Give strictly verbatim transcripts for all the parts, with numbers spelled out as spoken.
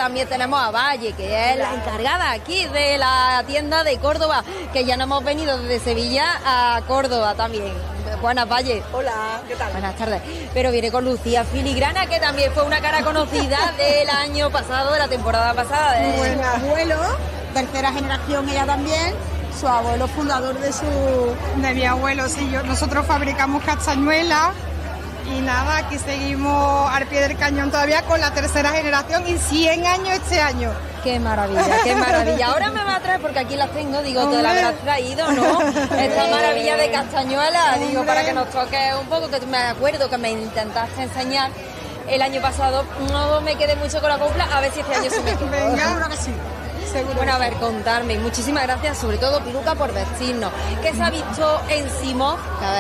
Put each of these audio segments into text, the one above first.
también tenemos a Valle, que es la encargada aquí de la tienda de Córdoba, que ya no hemos venido desde Sevilla a Córdoba también. Buenas, Valle. Hola, ¿qué tal? Buenas tardes. Pero viene con Lucía Filigrana, que también fue una cara conocida del año pasado, de la temporada pasada. De... Buen abuelo, tercera generación ella también, su abuelo fundador de su... De mi abuelo, sí, yo, nosotros fabricamos castañuelas y nada, aquí seguimos al pie del cañón todavía con la tercera generación y cien años este año. Qué maravilla, qué maravilla. Ahora me va a traer, porque aquí las tengo, digo, te la habrás traído, ¿no? Esta maravilla de castañuela, digo, para que nos toque un poco, que me acuerdo que me intentaste enseñar el año pasado, no me quedé mucho con la copla, a ver si este año se me quedó. Venga, seguro que sí. Seguro. Bueno, a ver, contarme, muchísimas gracias, sobre todo, Piluca, por decirnos que se ha visto en Simón,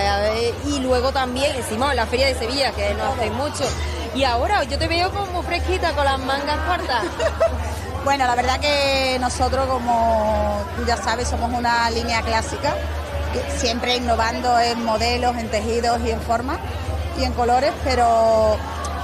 y luego también en Simón, la Feria de Sevilla, que no hace mucho. Y ahora yo te veo como fresquita, con las mangas cortas. Bueno, la verdad que nosotros, como tú ya sabes, somos una línea clásica, siempre innovando en modelos, en tejidos y en formas y en colores, pero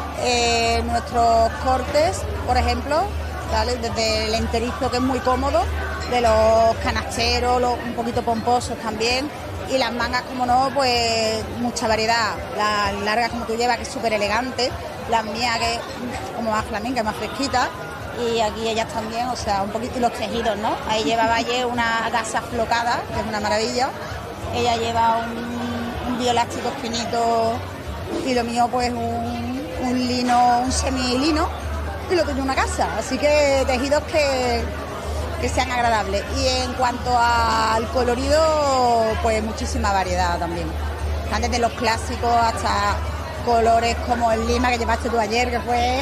eh, nuestros cortes, por ejemplo, ¿vale? Desde el enterizo, que es muy cómodo, de los canasteros, los un poquito pomposos también, y las mangas, como no, pues mucha variedad. Las largas, como tú llevas, que es súper elegante, las mías, que es como más flamenca, más fresquita, y aquí ellas también, o sea, un poquito, y los tejidos, ¿no? Ahí lleva Valle una gasa flocada, que es una maravilla. Ella lleva un, un bioelástico finito, y lo mío, pues un, un lino, un semilino, y lo tuyo una casa. Así que tejidos que, que sean agradables. Y en cuanto al colorido, pues muchísima variedad también. Antes de los clásicos hasta colores como el lima que llevaste tú ayer, que fue...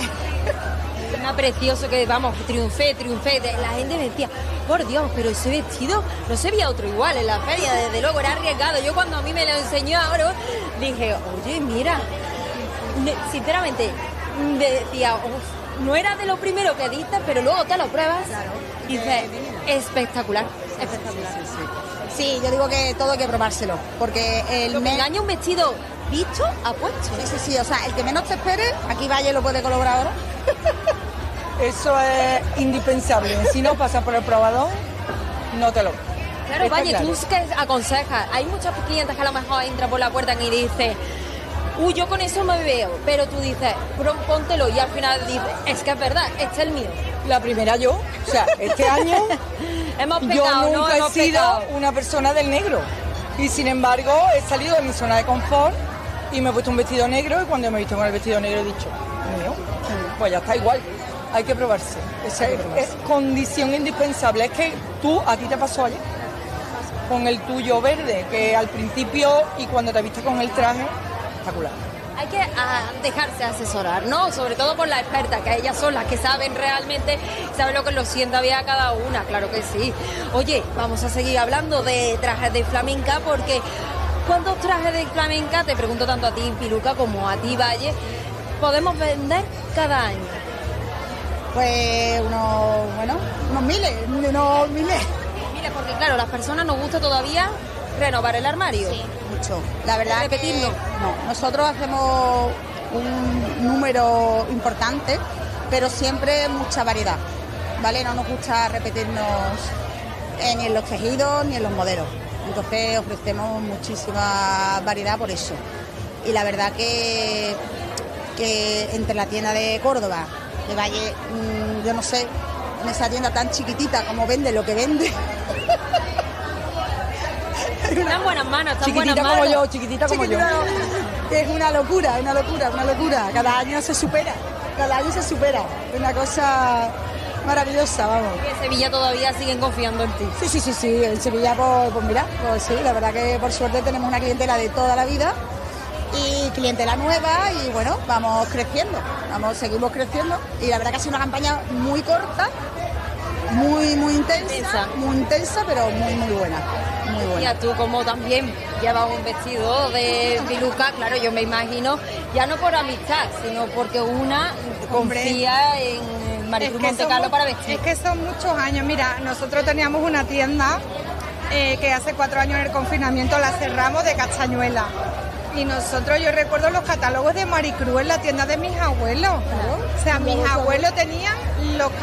Una precioso, que vamos, triunfé, triunfé. La gente me decía, por Dios, pero ese vestido no se veía otro igual en la feria, desde luego era arriesgado. Yo cuando a mí me lo enseñó ahora, dije, oye, mira, sinceramente, decía, uf, no era de lo primero que diste, pero luego te lo pruebas, claro, y dices, espectacular, espectacular. Sí, sí, sí. Sí, yo digo que todo hay que probárselo, porque el lo que me... engaña un vestido visto a puesto. Sí, sí, sí, o sea, el que menos te espere, aquí Valle lo puede colaborar ahora. Eso es indispensable. Si no pasas por el probador, no te lo... Claro, Valle, claro. Tú que aconsejas. Hay muchos clientes que a lo mejor entran por la puerta y dicen, uy, yo con eso me veo, pero tú dices, póntelo, y al final dices, es que es verdad, este es el mío. La primera yo, o sea, este año hemos pecado, yo nunca ¿no? he Hemos sido pecado. una persona del negro, y sin embargo he salido de mi zona de confort y me he puesto un vestido negro, y cuando me he visto con el vestido negro he dicho, mío, pues ya está igual, hay que probarse. Esa es, es condición indispensable. Es que tú, a ti te pasó ayer con el tuyo verde, que al principio y cuando te viste con el traje, espectacular. Hay que a, dejarse asesorar, ¿no? Sobre todo por las expertas, que ellas son las que saben realmente, saben lo que lo sienta bien a cada una, claro que sí. Oye, vamos a seguir hablando de trajes de flamenca, porque ¿cuántos trajes de flamenca, te pregunto tanto a ti, Piluca, como a ti, Valle, podemos vender cada año? Pues unos, bueno, unos miles, unos miles. Miles, porque claro, a las personas nos gusta todavía renovar el armario. Sí, mucho. La verdad repetirlo. Que no, nosotros hacemos un número importante, pero siempre mucha variedad, ¿vale? No nos gusta repetirnos ni en los tejidos ni en los modelos. Entonces ofrecemos muchísima variedad por eso. Y la verdad que, que entre la tienda de Córdoba, de Valle, mmm, yo no sé, en esa tienda tan chiquitita como vende lo que vende. Están buenas manos, están chiquitita buenas manos. como yo, chiquitita como Chiquitita, yo. Es una locura, una locura, una locura. Cada año se supera, cada año se supera. Es una cosa maravillosa, vamos. En Sevilla todavía siguen confiando en ti. Sí, sí, sí, sí. En Sevilla, pues, pues mira, pues sí, la verdad que por suerte tenemos una clientela de toda la vida y clientela nueva, y bueno, vamos creciendo, vamos, seguimos creciendo, y la verdad que ha sido una campaña muy corta, muy, muy intensa, intensa. muy intensa, pero muy, muy buena. Muy buena. Y a tú, como también llevas un vestido de Piluca, claro, yo me imagino, ya no por amistad, sino porque una confía en Maricruz es Montecarlo somos, para vestir. Es que son muchos años. Mira, nosotros teníamos una tienda eh, que hace cuatro años en el confinamiento la cerramos, de castañuela. Y nosotros, yo recuerdo los catálogos de Maricruz en la tienda de mis abuelos. Claro. O sea, mis abuelos tenían los